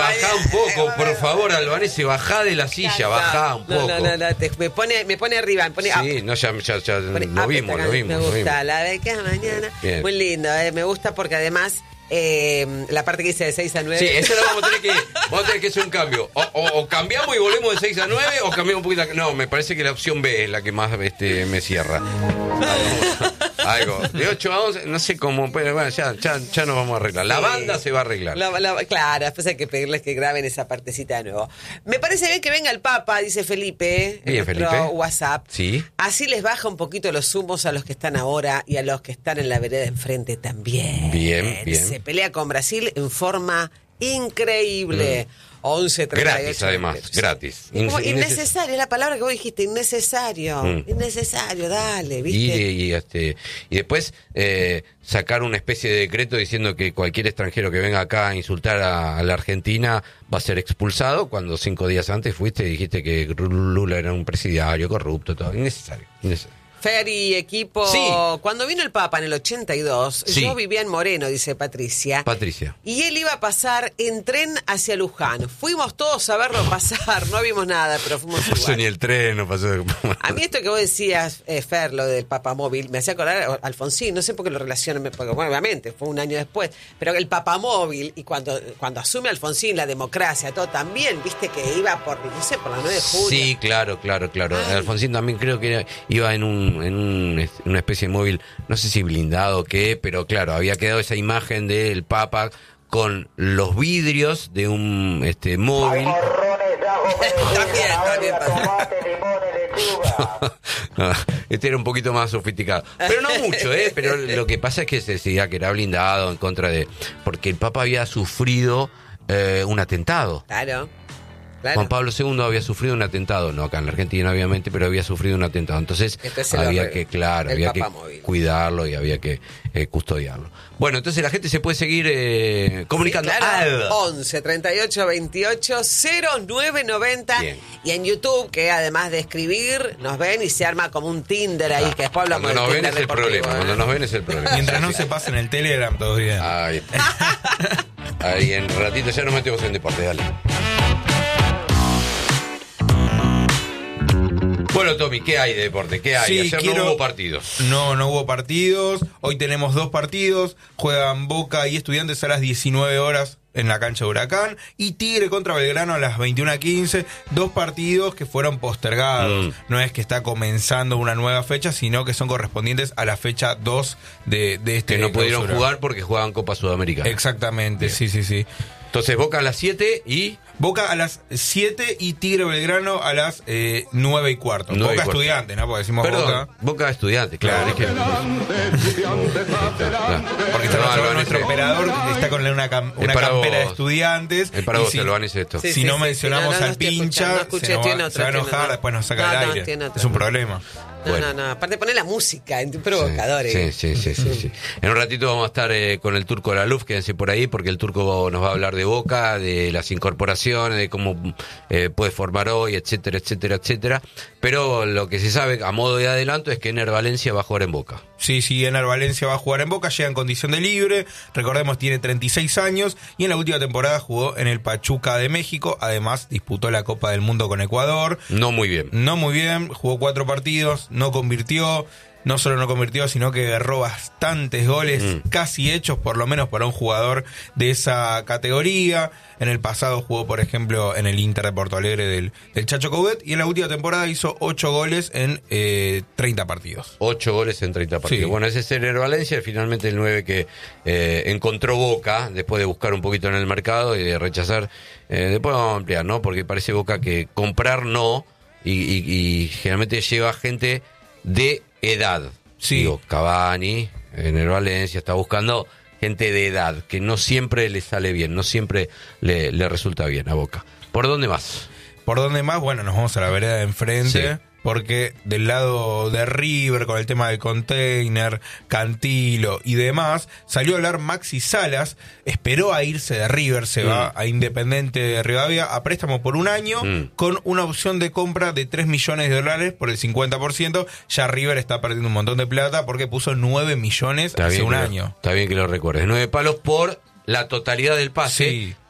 bajá un poco, por favor, Albanese, bajá de la silla, bajá un poco. No, me pone arriba, me pone sí, no, ya lo vimos. Me gusta, la de que mañana. Bien. Muy lindo, me gusta porque además la parte que dice de 6 a 9. Sí, eso lo vamos a tener que hacer un cambio. O cambiamos y volvemos de 6 a 9 o cambiamos un poquito. No, me parece que la opción B es la que más me cierra. Algo. De 8 a 11, no sé cómo, pero bueno, ya nos vamos a arreglar. La banda se va a arreglar. Claro, después hay que pedirles que graben esa partecita de nuevo. Me parece bien que venga el Papa, dice Felipe, en nuestro WhatsApp. Sí. Así les baja un poquito los humos a los que están ahora y a los que están en la vereda enfrente también. Bien. Se pelea con Brasil en forma increíble. 11:38. Gratis, además, gratis. Innecesario, es la palabra que vos dijiste, innecesario. Innecesario, dale, ¿viste? Y después sacar una especie de decreto diciendo que cualquier extranjero que venga acá a insultar a la Argentina va a ser expulsado, cuando 5 días antes fuiste y dijiste que Lula era un presidiario corrupto, todo. Innecesario. Fer y equipo, sí. Cuando vino el Papa en el 82, sí. Yo vivía en Moreno, dice Patricia. Y él iba a pasar en tren hacia Luján. Fuimos todos a verlo pasar, no vimos nada, pero fuimos igual. Eso ni el tren no pasó. A mí esto que vos decías, Fer, lo del Papamóvil, me hacía acordar a Alfonsín, no sé por qué lo relaciono, porque bueno, obviamente, fue un año después, pero el Papamóvil, y cuando asume Alfonsín la democracia, todo también, viste que iba por, no sé, por la 9 de julio. Sí, claro. Alfonsín también creo que iba en una especie de móvil, no sé si blindado o qué, pero claro, había quedado esa imagen del Papa con los vidrios de un móvil. También. No, este era un poquito más sofisticado, pero no mucho, pero lo que pasa es que se decía que era blindado en contra de, porque el Papa había sufrido un atentado. Claro. Juan Pablo II había sufrido un atentado, no acá en la Argentina obviamente, pero había sufrido un atentado. Entonces había que cuidarlo y había que custodiarlo. Bueno, entonces la gente se puede seguir comunicando. Sí, claro. 11 38 28 0990. Bien. Y en YouTube, que además de escribir, nos ven y se arma como un Tinder ahí, que después hablamos cuando nos ven es el problema. Cuando nos ven es el problema. Mientras no se pasen el Telegram, todo bien. Ahí en ratito ya nos metemos en deporte, dale. Bueno, Tommy, ¿qué hay de deporte? ¿Qué hay? Sí, Ayer no hubo partidos. No hubo partidos. Hoy tenemos 2 partidos. Juegan Boca y Estudiantes a las 19 horas en la cancha de Huracán. Y Tigre contra Belgrano a las 21:15. 2 partidos que fueron postergados. No es que está comenzando una nueva fecha, sino que son correspondientes a la fecha 2 de este. Que no pudieron jugar porque jugaban Copa Sudamericana. Exactamente, bien. Sí. Entonces Boca a las 7 y... Boca a las 7 y Tigre Belgrano a las 9:15. Boca Estudiantes, ¿no? Porque decimos Boca Estudiantes, claro. Es que... Porque está nuestro operador que está con una campera de Estudiantes. Es para vos, Silván, es esto. Si no mencionamos al pincha, se va a enojar, después nos saca al aire. Es un problema. No. Aparte poner la música en provocadores. Sí. En un ratito vamos a estar con el Turco Laluf, quédense por ahí, porque el Turco nos va a hablar de Boca, de las incorporaciones, de cómo puede formar hoy, etcétera. Pero lo que se sabe, a modo de adelanto, es que Ener Valencia va a jugar en Boca. Sí, Ener Valencia va a jugar en Boca, llega en condición de libre, recordemos tiene 36 años y en la última temporada jugó en el Pachuca de México, además disputó la Copa del Mundo con Ecuador. No muy bien, jugó 4 partidos, no convirtió, no solo no convirtió, sino que agarró bastantes goles casi hechos, por lo menos para un jugador de esa categoría. En el pasado jugó, por ejemplo, en el Inter de Porto Alegre del Chacho Coudet, y en la última temporada hizo 8 goles en 30 partidos. 8 goles en 30 partidos. Sí. Bueno, ese es Ener Valencia, finalmente el 9 que encontró Boca, después de buscar un poquito en el mercado y de rechazar. Después vamos a ampliar, ¿no? Porque parece Boca que comprar no, y generalmente lleva gente de edad. Sí. Digo, Cavani, Ener Valencia, está buscando gente de edad, que no siempre le sale bien, no siempre le resulta bien a Boca. ¿Por dónde más? Bueno, nos vamos a la vereda de enfrente. Sí. Porque del lado de River, con el tema del container, Cantilo y demás, salió a hablar Maxi Salas, esperó a irse de River, se va a Independiente de Rivadavia a préstamo por un año, con una opción de compra de $3 millones por el 50%. Ya River está perdiendo un montón de plata porque puso 9 millones hace un año. Está bien que lo recuerdes, 9 palos por la totalidad del pase,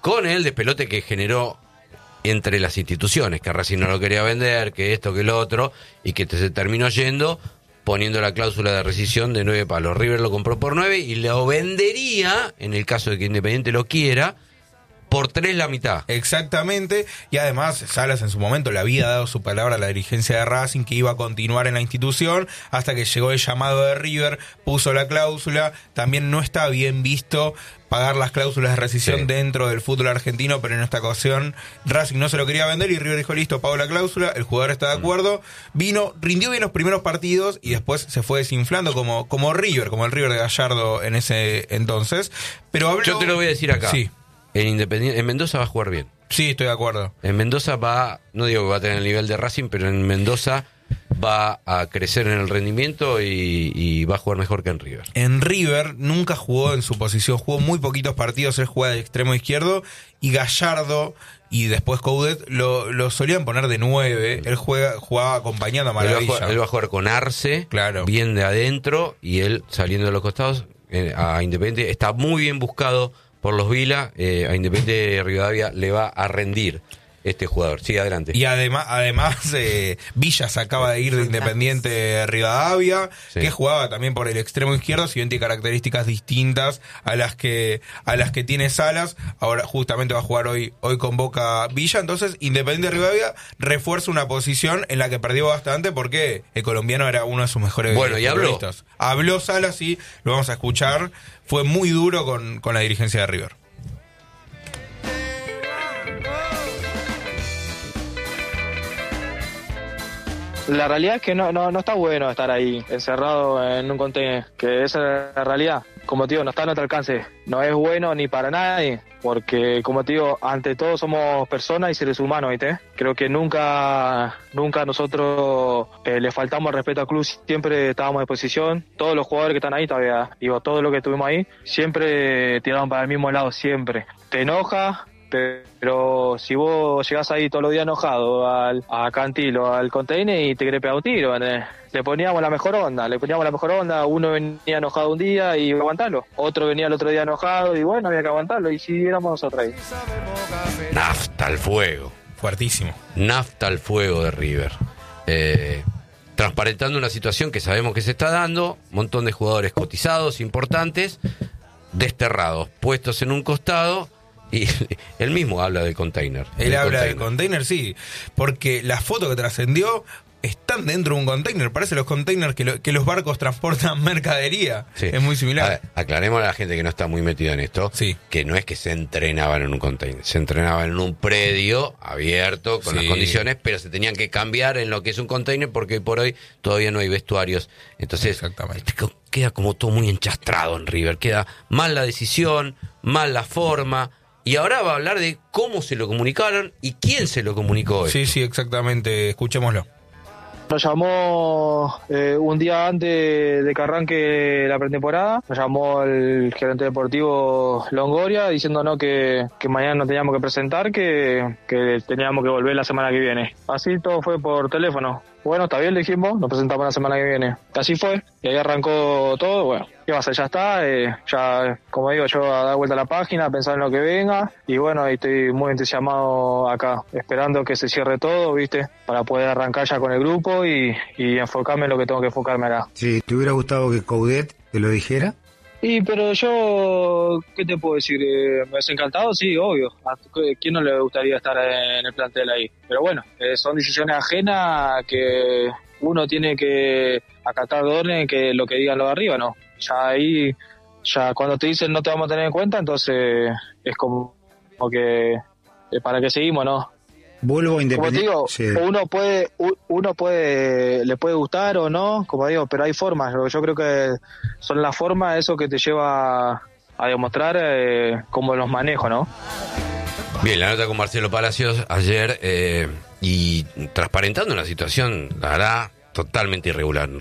con el despelote que generó entre las instituciones, que Racing no lo quería vender, que esto, que lo otro, y que se terminó yendo poniendo la cláusula de rescisión de 9 palos. River lo compró por 9 y lo vendería, en el caso de que Independiente lo quiera, por 3 la mitad. Exactamente, y además Salas en su momento le había dado su palabra a la dirigencia de Racing que iba a continuar en la institución hasta que llegó el llamado de River, puso la cláusula. También no está bien visto pagar las cláusulas de rescisión dentro del fútbol argentino, pero en esta ocasión Racing no se lo quería vender y River dijo listo, pago la cláusula, el jugador está de acuerdo, rindió bien los primeros partidos y después se fue desinflando como River, como el River de Gallardo en ese entonces. Pero yo te lo voy a decir acá. Sí. En Mendoza va a jugar bien. Sí, estoy de acuerdo. En Mendoza no digo que va a tener el nivel de Racing, pero en Mendoza va a crecer en el rendimiento y va a jugar mejor que en River. En River nunca jugó en su posición, jugó muy poquitos partidos, él juega de extremo izquierdo y Gallardo y después Coudet lo solían poner de 9, él jugaba acompañando a Maravilla. Él va a jugar con Arce, claro, bien de adentro, y él saliendo de los costados a Independiente. Está muy bien buscado por los Vila, a Independiente Rivadavia le va a rendir este jugador. Sigue adelante. Y además Villa se acaba de ir de Independiente Rivadavia, que jugaba también por el extremo izquierdo, si bien tiene características distintas a las que tiene Salas. Ahora justamente va a jugar hoy con Boca Villa. Entonces Independiente Rivadavia refuerza una posición en la que perdió bastante porque el colombiano era uno de sus mejores futbolistas. Habló Salas y lo vamos a escuchar. Fue muy duro con la dirigencia de River. La realidad es que no está bueno estar ahí, encerrado en un contenedor, que esa es la realidad. Como te digo, no está a nuestro alcance, no es bueno ni para nadie, porque como te digo, ante todo somos personas y seres humanos, ¿viste? Creo que nunca nosotros le faltamos respeto al club, siempre estábamos a disposición, todos los jugadores que están ahí todavía, todo lo que estuvimos ahí, siempre tiraron para el mismo lado, siempre. Te enoja, pero si vos llegás ahí todos los días enojado a Cantilo, al container y te querés pegar un tiro, le poníamos la mejor onda, uno venía enojado un día y iba a aguantarlo, otro venía el otro día enojado y bueno, había que aguantarlo y siguiéramos nosotros ahí. Nafta al fuego. Fuertísimo. Nafta al fuego de River. Transparentando una situación que sabemos que se está dando, un montón de jugadores cotizados, importantes, desterrados, puestos en un costado. Y él mismo habla del container. Él habla del container, sí, porque la foto que trascendió están dentro de un container. Parece los containers que los barcos transportan mercadería. Sí. Es muy similar. Aclaremos a la gente que no está muy metida en esto, que no es que se entrenaban en un container, se entrenaban en un predio abierto con las condiciones, pero se tenían que cambiar en lo que es un container porque por hoy todavía no hay vestuarios. Entonces queda como todo muy enchastrado en River, queda mal la decisión, mal la forma. Y ahora va a hablar de cómo se lo comunicaron y quién se lo comunicó. Sí, exactamente. Escuchémoslo. Nos llamó un día antes de que arranque la pretemporada. Nos llamó el gerente deportivo Longoria diciéndonos que mañana nos teníamos que presentar, que teníamos que volver la semana que viene. Así todo fue por teléfono. Bueno, está bien, le dijimos, nos presentamos la semana que viene. Así fue, y ahí arrancó todo. Bueno, ¿qué pasa? Ya está, ya, como digo, yo a dar vuelta a la página, a pensar en lo que venga, y bueno, estoy muy entusiasmado acá, esperando que se cierre todo, ¿viste? Para poder arrancar ya con el grupo y enfocarme en lo que tengo que enfocarme acá. Sí, ¿te hubiera gustado que Coudet te lo dijera? Pero yo, ¿qué te puedo decir? ¿Me has encantado? Sí, obvio. ¿A quién no le gustaría estar en el plantel ahí? Pero bueno, son decisiones ajenas que uno tiene que acatar de orden que lo que digan los de arriba, ¿no? Ya ahí, cuando te dicen no te vamos a tener en cuenta, entonces es como que para qué seguimos, ¿no? Vuelvo Independiente. Como te digo, uno puede, le puede gustar o no, como digo, pero hay formas. Yo creo que son las formas eso que te lleva a demostrar cómo los manejo, ¿no? Bien, la nota con Marcelo Palacios ayer y transparentando una situación, la verdad, totalmente irregular.